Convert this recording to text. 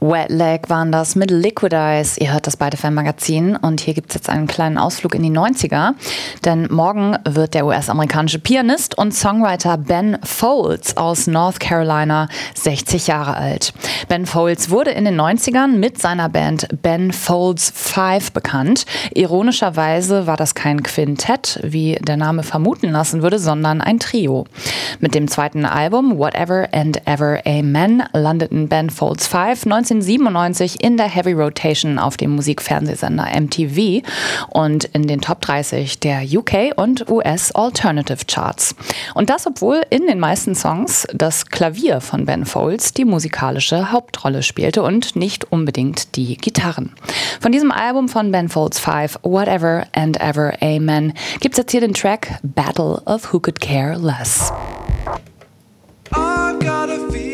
Wet Leg waren das mit Liquidize. Ihr hört das bei Fan-Magazin und hier gibt es jetzt einen kleinen Ausflug in die 90er. Denn morgen wird der US-amerikanische Pianist und Songwriter Ben Folds aus North Carolina 60 Jahre alt. Ben Folds wurde in den 90ern mit seiner Band Ben Folds 5 bekannt. Ironischerweise war das kein Quintett, wie der Name vermuten lassen würde, sondern ein Trio. Mit dem zweiten Album Whatever and Ever Amen landeten Ben Folds 5 1997 in der Heavy Rotation auf dem Musikfernsehsender MTV und in den Top 30 der UK und US Alternative Charts. Und das, obwohl in den meisten Songs das Klavier von Ben Folds die musikalische Hauptrolle spielte und nicht unbedingt die Gitarren. Von diesem Album von Ben Folds 5, Whatever and Ever Amen, gibt's jetzt hier den Track Battle of Who Could Care Less. I've got a feeling